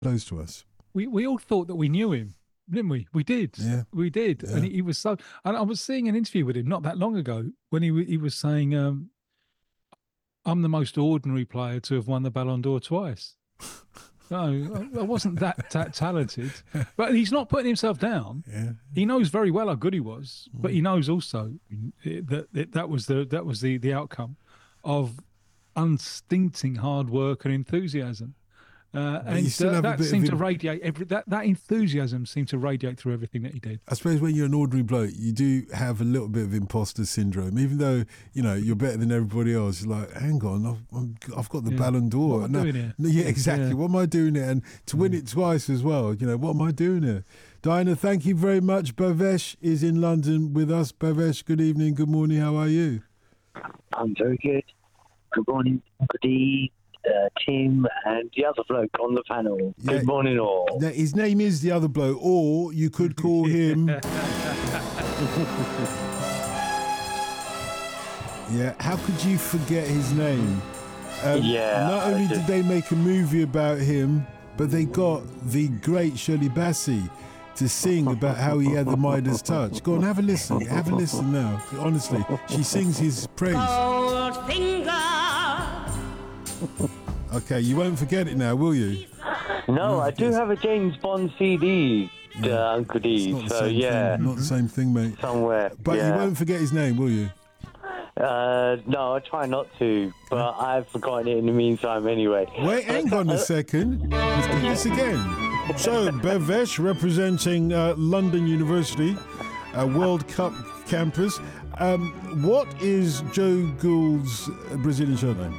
close to us. We all thought that we knew him, didn't we? We did. Yeah, We did. And yeah. he was so. And I was seeing an interview with him not that long ago when he was saying, "I'm the most ordinary player to have won the Ballon d'Or twice." No, I wasn't that talented, but he's not putting himself down. Yeah. He knows very well how good he was, but he knows also that was the outcome of unstinting hard work and enthusiasm. But you And still have a that bit of seemed to radiate that enthusiasm seemed to radiate through everything that he did. I suppose when you're an ordinary bloke, you do have a little bit of imposter syndrome. Even though you're better than everybody else, you're like, hang on, I've got the Yeah. Ballon d'Or. What am I doing here? Yeah, exactly. Yeah. What am I doing here? And to win it twice as well, what am I doing here? Diana, thank you very much. Bhavesh is in London with us. Bhavesh, good evening, good morning. How are you? I'm very good. Good morning, good evening, Tim, and the other bloke on the panel. Yeah. Good morning, all. Now, his name is the other bloke, or you could call him. Yeah, how could you forget his name? Yeah, Not only did they make a movie about him, but they got the great Shirley Bassey to sing about how he had the Midas touch. Go on, have a listen. Have a listen now. Honestly, she sings his praise. Okay, you won't forget it now, will you? No, I do have a James Bond CD, Uncle D. Not the So same yeah, thing. Not the same thing, mate. somewhere. But yeah. you won't forget his name, will you? No, I try not to, but I've forgotten it in the meantime anyway. Wait, hang on a second. Let's do this again. So, Bhavesh, representing London University, World Cup campus. What is Joe Gould's Brazilian surname?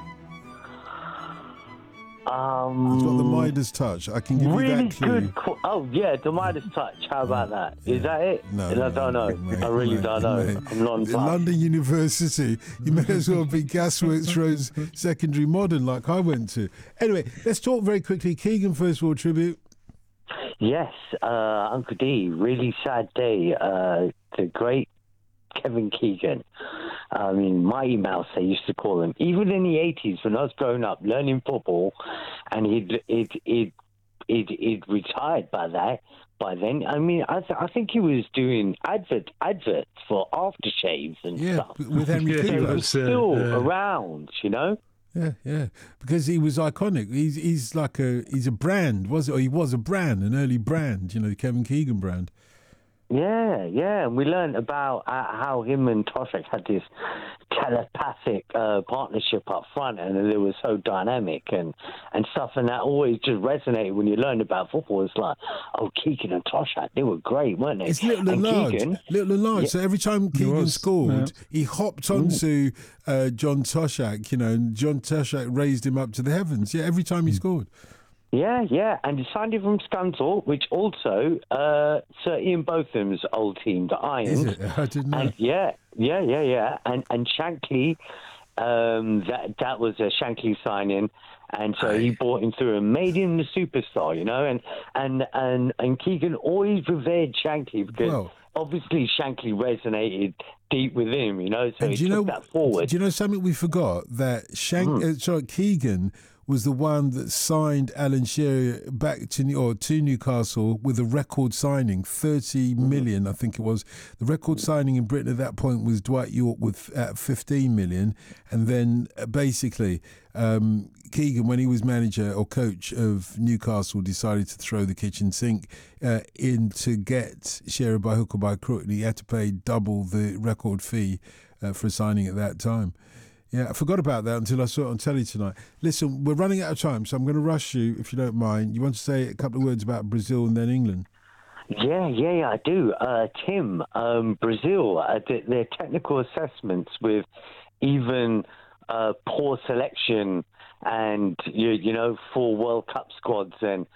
He's got the Midas touch. I can give you Really that clue. good. Oh yeah, the Midas touch. How about that? Is that it? No, I don't know. mate, I really mate, don't know. mate. I'm not in touch. London University. You may as well be Gasworks Road Secondary Modern, like I went to. Anyway, let's talk very quickly. Keegan, first of all, tribute. Yes, Uncle D. Really sad day. The great Kevin Keegan. I mean, Mighty Mouse, they used to call him. Even in the 80s, when I was growing up learning football, and he'd retired by then. I mean, I think he was doing adverts for aftershaves and stuff. With Henry Yeah, He Cooper. was still around, Yeah, because he was iconic. He's a brand, was it? Or he was a brand, an early brand. The Kevin Keegan brand. Yeah, and we learned about how him and Toshak had this telepathic partnership up front, and they were so dynamic and stuff, and that always just resonated when you learned about football. It's like, oh, Keegan and Toshak, they were great, weren't they? It's little and large. Yeah. So every time Keegan scored, he hopped onto John Toshak, and John Toshak raised him up to the heavens. Yeah, every time he scored. Yeah, and he signed him from Scunthorpe, which also Sir Ian Botham's old team, the Irons. Is it? I didn't know. And yeah. And Shankly, that was a Shankly signing, and so he brought him through and made him the superstar, and Keegan always revered Shankly because obviously Shankly resonated deep with him, so he took that forward. Do you know something we forgot? That Keegan was the one that signed Alan Shearer back to Newcastle with a record signing, 30 million, I think it was. The record signing in Britain at that point was Dwight York with 15 million. And then basically, Keegan, when he was manager or coach of Newcastle, decided to throw the kitchen sink in to get Shearer by hook or by crook. And he had to pay double the record fee for signing at that time. Yeah, I forgot about that until I saw it on telly tonight. Listen, we're running out of time, so I'm going to rush you, if you don't mind. You want to say a couple of words about Brazil and then England? Yeah, I do. Tim, Brazil, their technical assessments with even poor selection and, full World Cup squads and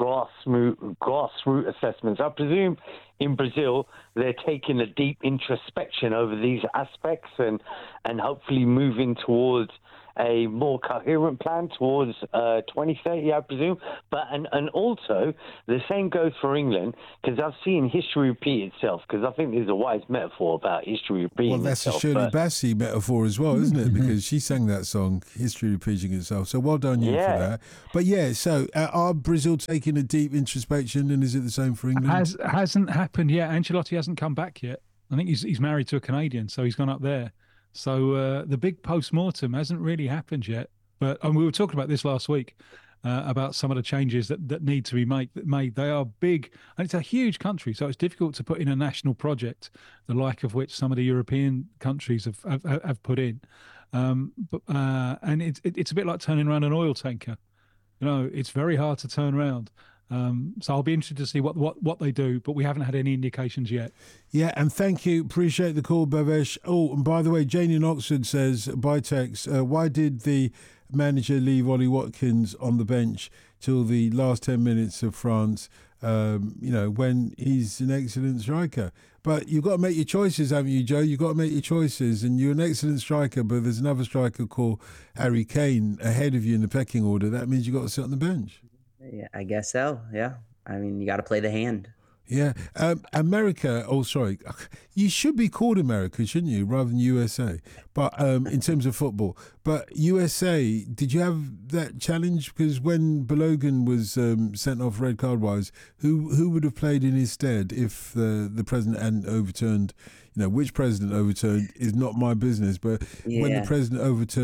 grassroots assessments. I presume in Brazil they're taking a deep introspection over these aspects and hopefully moving towards a more coherent plan towards 2030, I presume. But and also the same goes for England, because I've seen history repeat itself. Because I think there's a wise metaphor about history repeating Well, that's itself. a Shirley Bassey metaphor as well, isn't it? Because she sang that song, History Repeating Itself. So well done you for that. But yeah, so are Brazil taking a deep introspection, and is it the same for England? Hasn't happened yet. Ancelotti hasn't come back yet. I think he's married to a Canadian, so he's gone up there. So the big post-mortem hasn't really happened yet. But we were talking about this last week, about some of the changes that need to be made. They are big, and it's a huge country, so it's difficult to put in a national project, the like of which some of the European countries have put in. And it's a bit like turning around an oil tanker. It's very hard to turn around. So I'll be interested to see what they do, but we haven't had any indications yet. Yeah, and thank you. Appreciate the call, Bhavesh. Oh, and by the way, Janie in Oxford says, by text, why did the manager leave Ollie Watkins on the bench till the last 10 minutes of France, when he's an excellent striker? But you've got to make your choices, haven't you, Joe? You've got to make your choices. And you're an excellent striker, but there's another striker called Harry Kane ahead of you in the pecking order. That means you've got to sit on the bench. Yeah, I guess so. Yeah. I mean, you got to play the hand. Yeah. America, you should be called America, shouldn't you, rather than USA? But in terms of football. But USA, did you have that challenge? Because when Balogun was sent off red card-wise, who would have played in his stead if the president hadn't overturned, which president overturned is not my business, but when the president overturned